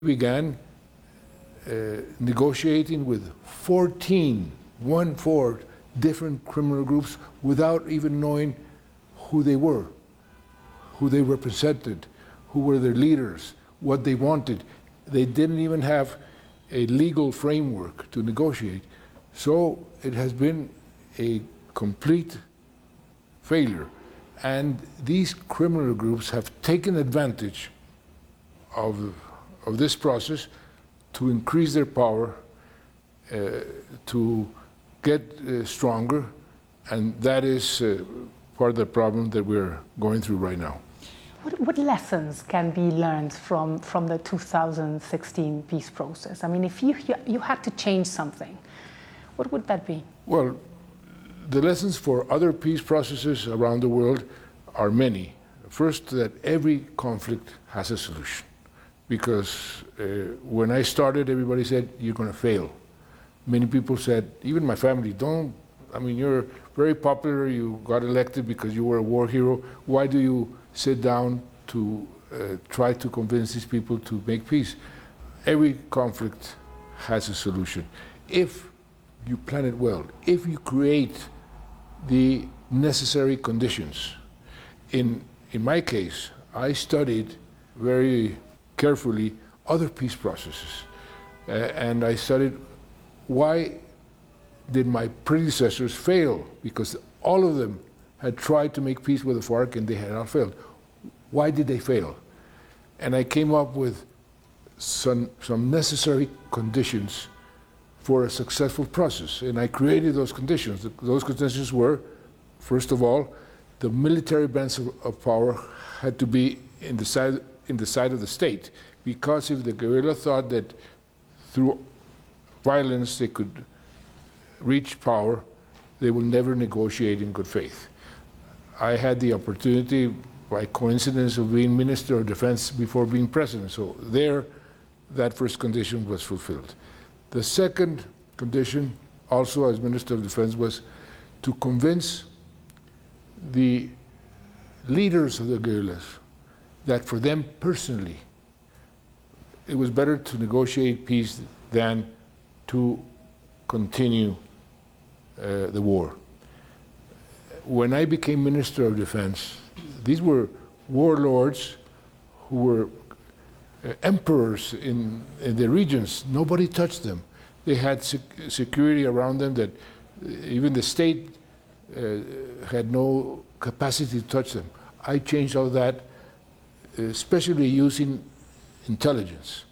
began negotiating with 14 different criminal groups without even knowing who they were, who they represented, who were their leaders, what they wanted. They didn't even have a legal framework to negotiate. So it has been a complete failure. And these criminal groups have taken advantage of this process to increase their power, to get stronger, and that is part of the problem that we're going through right now. What lessons can be learned from the 2016 peace process? I mean, if you had to change something, what would that be? Well, the lessons for other peace processes around the world are many. First, that every conflict has a solution. Because when I started, everybody said, you're going to fail. Many people said, even my family, you're very popular, you got elected because you were a war hero. Why do you sit down to try to convince these people to make peace? Every conflict has a solution. If you plan it well, if you create the necessary conditions. In my case, I studied very carefully other peace processes. And I studied why did my predecessors fail? Because all of them had tried to make peace with the FARC and they had not failed. Why did they fail? And I came up with some necessary conditions for a successful process. And I created those conditions. Those conditions were, first of all, the military balance of power had to be in the side of the state, because if the guerrilla thought that through violence they could reach power, they will never negotiate in good faith. I had the opportunity, by coincidence, of being Minister of Defense before being President, so there, that first condition was fulfilled. The second condition, also as Minister of Defense, was to convince the leaders of the guerrillas that for them personally, it was better to negotiate peace than to continue the war. When I became Minister of Defense, these were warlords who were emperors in the regions. Nobody touched them. They had security around them that even the state had no capacity to touch them. I changed all that, especially using intelligence.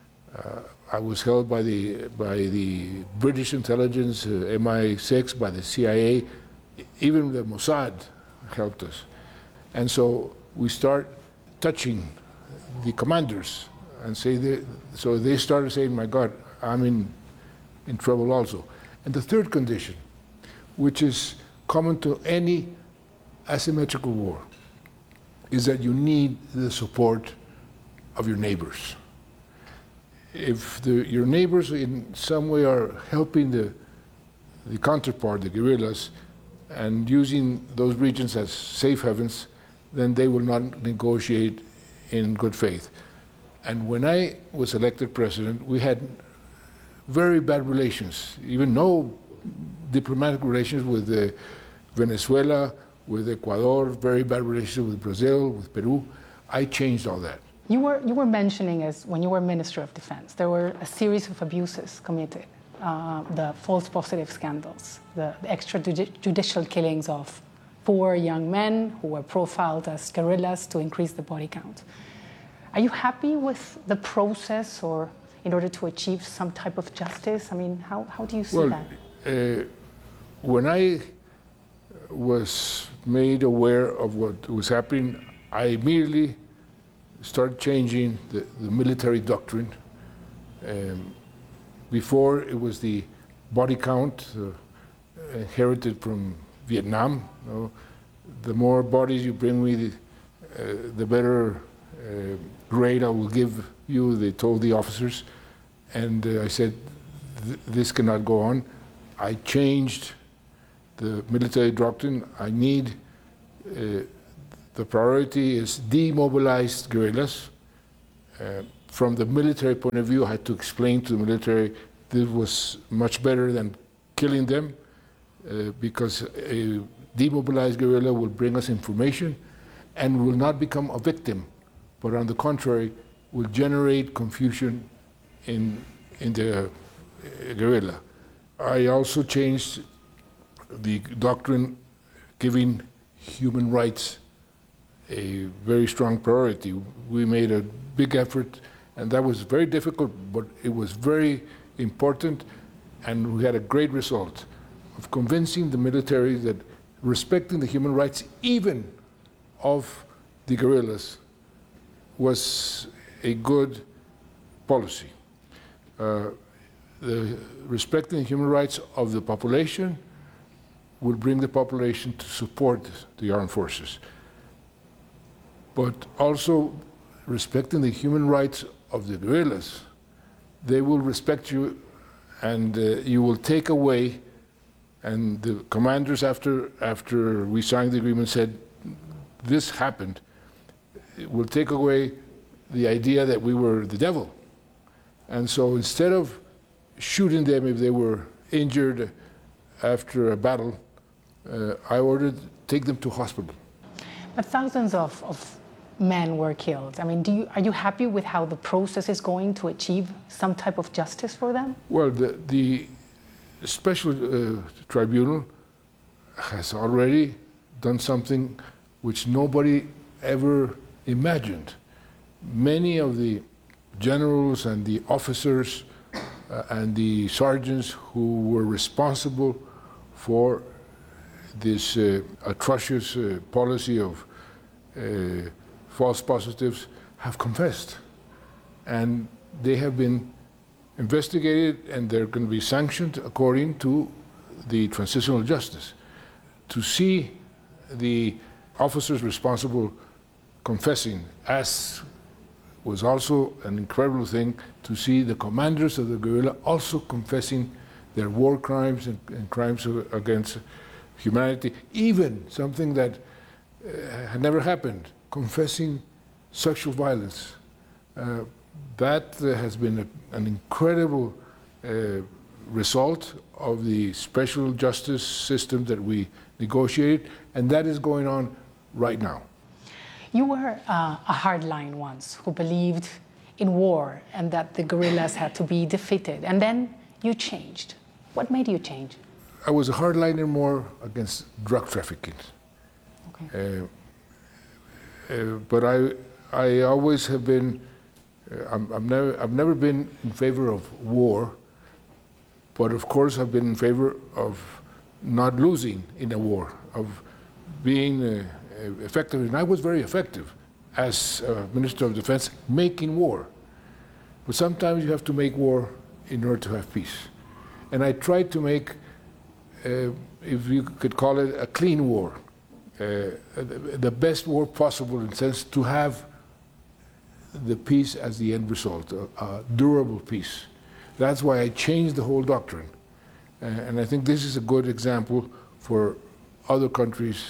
I was held by the British intelligence, MI6, by the CIA, even the Mossad helped us. And so we start touching the commanders, and so they started saying, my God, I'm in trouble also. And the third condition, which is common to any asymmetrical war, is that you need the support of your neighbors. If your neighbors in some way are helping the counterpart, the guerrillas, and using those regions as safe havens, then they will not negotiate in good faith. And when I was elected president, we had very bad relations, even no diplomatic relations with Venezuela, with Ecuador, very bad relations with Brazil, with Peru. I changed all that. You were mentioning, as when you were Minister of Defense, there were a series of abuses committed, the false positive scandals, the extrajudicial killings of 4 young men who were profiled as guerrillas to increase the body count. Are you happy with the process, or in order to achieve some type of justice? I mean, how do you see that? When I was made aware of what was happening, I immediately started changing the military doctrine. Before, it was the body count inherited from Vietnam. The more bodies you bring me, the better grade I will give you, they told the officers. And I said, this cannot go on. I changed the military doctrine. I need the priority is demobilized guerrillas, from the military point of view, I had to explain to the military this was much better than killing them because a demobilized guerrilla will bring us information and will not become a victim, but on the contrary, will generate confusion in the guerrilla. I also changed the doctrine giving human rights a very strong priority. We made a big effort, and that was very difficult, but it was very important, and we had a great result of convincing the military that respecting the human rights, even of the guerrillas, was a good policy. The respecting the human rights of the population will bring the population to support the armed forces. But also respecting the human rights of the guerrillas, they will respect you, and you will take away, and the commanders after we signed the agreement said, this happened, it will take away the idea that we were the devil. And so instead of shooting them if they were injured after a battle, I ordered take them to hospital. But thousands of men were killed. I mean, are you happy with how the process is going to achieve some type of justice for them? Well, the special tribunal has already done something which nobody ever imagined. Many of the generals and the officers and the sergeants who were responsible for this atrocious policy of false positives have confessed. And they have been investigated, and they're going to be sanctioned according to the transitional justice. To see the officers responsible confessing, as was also an incredible thing to see the commanders of the guerrilla also confessing their war crimes and crimes against humanity, even something that had never happened, confessing sexual violence. That has been an incredible result of the special justice system that we negotiated, and that is going on right now. You were a hardline once who believed in war and that the guerrillas had to be defeated, and then you changed. What made you change? I was a hardliner more against drug trafficking. Okay. But I always have been, I've never been in favor of war, but of course I've been in favor of not losing in a war, of being effective, and I was very effective as Minister of Defense making war. But sometimes you have to make war in order to have peace. And I tried to make, if you could call it, a clean war, the best war possible in the sense to have the peace as the end result, a durable peace. That's why I changed the whole doctrine. And I think this is a good example for other countries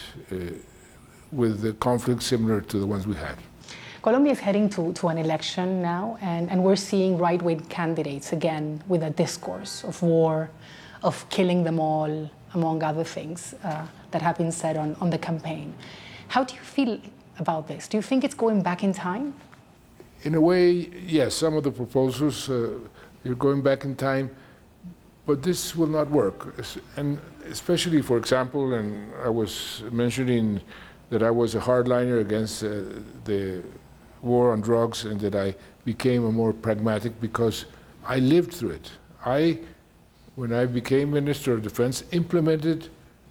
with the conflicts similar to the ones we had. Colombia is heading to an election now, and we're seeing right-wing candidates again with a discourse of war, of killing them all, among other things that have been said on the campaign. How do you feel about this? Do you think it's going back in time? In a way, yes, some of the proposals, you're going back in time, but this will not work. And especially, for example, and I was mentioning that I was a hardliner against the war on drugs, and that I became a more pragmatic because I lived through it. When I became Minister of Defense, implemented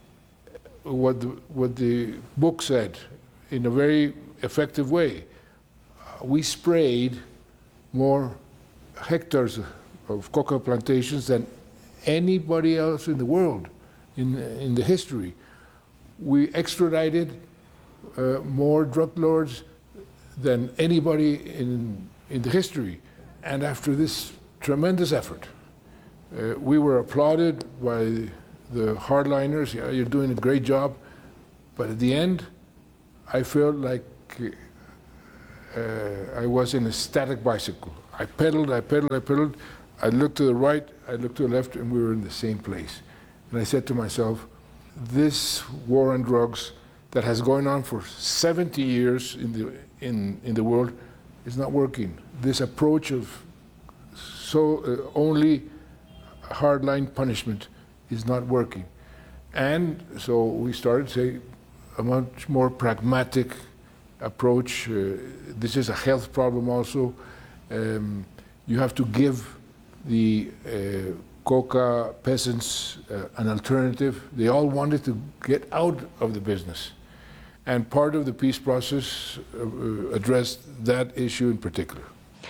what the book said in a very effective way. We sprayed more hectares of cocoa plantations than anybody else in the world in the history. We extradited more drug lords than anybody in the history. And after this tremendous effort, we were applauded by the hardliners. Yeah, you're doing a great job. But at the end, I felt like I was in a static bicycle. I pedaled, I pedaled, I pedaled. I looked to the right, I looked to the left, and we were in the same place. And I said to myself, this war on drugs that has gone on for 70 years in the world is not working. This approach of only hardline punishment is not working. And so we started to say a much more pragmatic approach. This is a health problem also. You have to give the coca peasants an alternative. They all wanted to get out of the business. And part of the peace process addressed that issue in particular.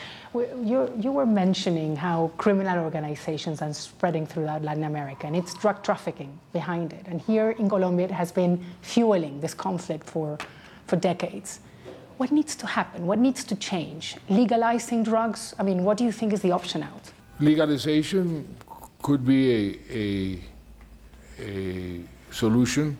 You were mentioning how criminal organizations are spreading throughout Latin America, and it's drug trafficking behind it. And here in Colombia, it has been fueling this conflict for decades. What needs to happen? What needs to change? Legalizing drugs? I mean, what do you think is the option out? Legalization could be a solution.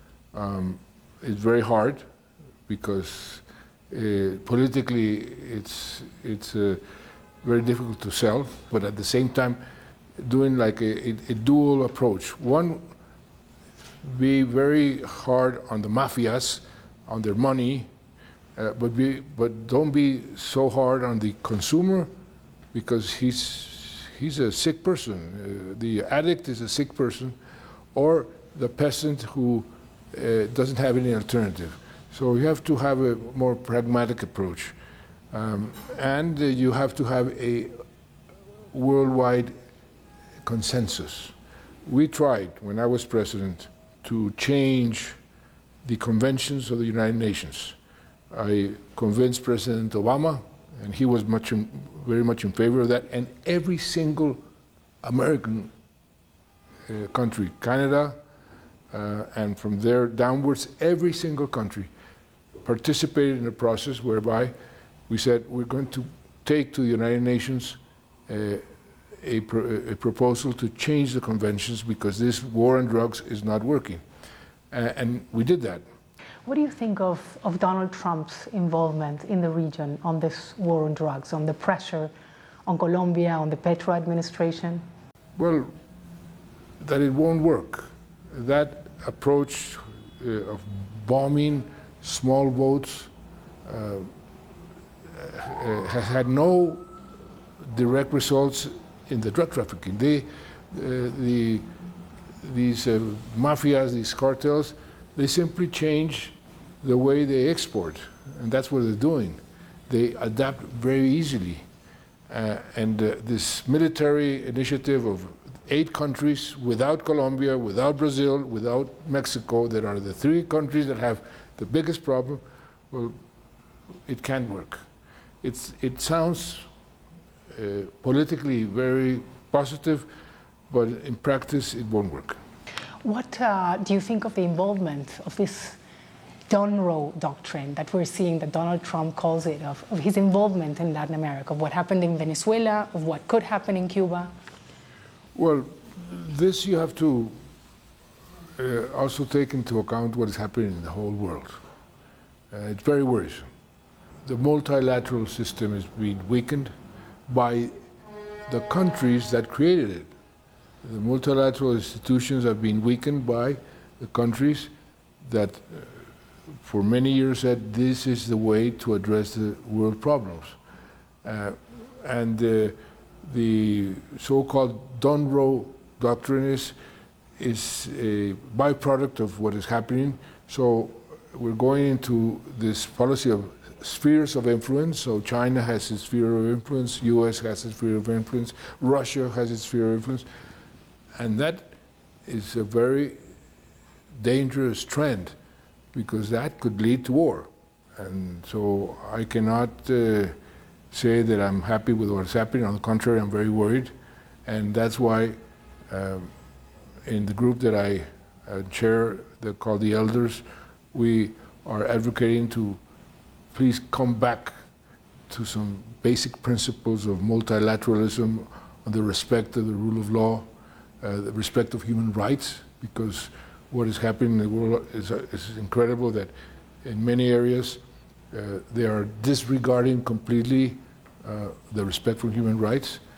It's very hard because politically it's very difficult to sell, but at the same time doing like a dual approach. One, be very hard on the mafias, on their money, but don't be so hard on the consumer, because he's a sick person. The addict is a sick person, or the peasant who doesn't have any alternative. So you have to have a more pragmatic approach. And you have to have a worldwide consensus. We tried, when I was president, to change the conventions of the United Nations. I convinced President Obama, and he was very much in favor of that, and every single American country, Canada, and from there downwards, every single country participated in a process whereby we said we're going to take to the United Nations a proposal to change the conventions because this war on drugs is not working. And we did that. What do you think of Donald Trump's involvement in the region on this war on drugs, on the pressure on Colombia, on the Petro administration? Well, that it won't work. That approach of bombing small boats has had no direct results in the drug trafficking. These mafias, these cartels, they simply change the way they export, and that's what they're doing. They adapt very easily. This military initiative of 8 countries, without Colombia, without Brazil, without Mexico, that are the 3 countries that have the biggest problem, well, it can't work. It sounds politically very positive, but in practice it won't work. What do you think of the involvement of this Donroe doctrine that we're seeing, that Donald Trump calls it, of his involvement in Latin America, of what happened in Venezuela, of what could happen in Cuba? Well, this you have to also take into account what is happening in the whole world. It's very worrisome. The multilateral system is being weakened by the countries that created it. The multilateral institutions have been weakened by the countries that for many years said this is the way to address the world problems. The so-called Donroe doctrine is a byproduct of what is happening. So we're going into this policy of spheres of influence. So China has its sphere of influence, US has its sphere of influence, Russia has its sphere of influence. And that is a very dangerous trend, because that could lead to war. And so I cannot say that I'm happy with what's happening. On the contrary, I'm very worried. And that's why in the group that I chair, called the Elders, we are advocating to please come back to some basic principles of multilateralism, on the respect of the rule of law, the respect of human rights, because what is happening in the world is incredible, that in many areas they are disregarding completely the respect for human rights,